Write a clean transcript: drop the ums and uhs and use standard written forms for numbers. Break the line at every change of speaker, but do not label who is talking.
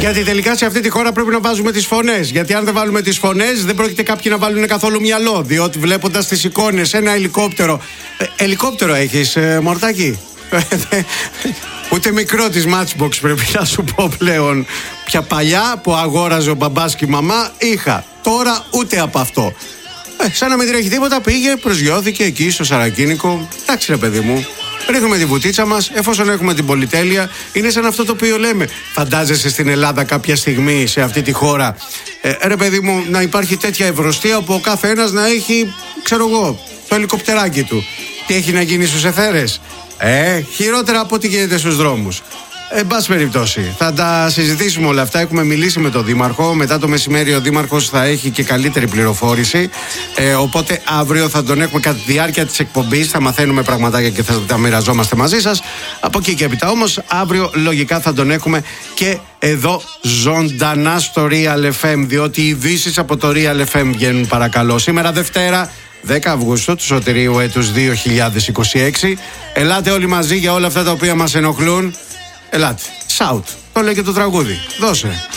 Γιατί τελικά σε αυτή τη χώρα πρέπει να βάζουμε τις φωνές. Γιατί αν δεν βάλουμε τις φωνές, δεν πρόκειται κάποιοι να βάλουν καθόλου μυαλό. Διότι βλέποντας τις εικόνες, ένα ελικόπτερο. Ελικόπτερο έχεις, Μορτάκη? Ούτε μικρό της Matchbox πρέπει να σου πω πλέον. Πια παλιά που αγόραζε ο μπαμπάς και η μαμά είχα. Τώρα ούτε από αυτό. Σαν να μην τρέχει τίποτα, πήγε, προσγειώθηκε εκεί στο Σαρακίνικο. Εντάξει ρε παιδί μου, ρίχνουμε τη βουτίτσα μας, εφόσον έχουμε την πολυτέλεια. Είναι σαν αυτό το οποίο λέμε. Φαντάζεσαι στην Ελλάδα κάποια στιγμή, σε αυτή τη χώρα, ρε παιδί μου, να υπάρχει τέτοια ευρωστία όπου ο κάθε ένας να έχει, ξέρω εγώ, το ελικοπτεράκι του. Τι έχει να γίνει στους εθέρες? Χειρότερα από ό,τι γίνεται στους δρόμους. Εν πάση περιπτώσει, θα τα συζητήσουμε όλα αυτά. Έχουμε μιλήσει με τον Δήμαρχο. Μετά το μεσημέρι ο Δήμαρχος θα έχει και καλύτερη πληροφόρηση. Οπότε αύριο θα τον έχουμε κατά τη διάρκεια της εκπομπής. Θα μαθαίνουμε πραγματάκια και θα τα μοιραζόμαστε μαζί σας. Από εκεί και έπειτα όμως, αύριο λογικά θα τον έχουμε και εδώ ζωντανά στο Real FM. Διότι οι ειδήσεις από το Real FM βγαίνουν, παρακαλώ. Σήμερα Δευτέρα, 10 Αυγούστου του σωτηρίου έτους 2026. Ελάτε όλοι μαζί για όλα αυτά τα οποία μας ενοχλούν. Ελάτε. Shout. Το λέει και το τραγούδι. Δώσε.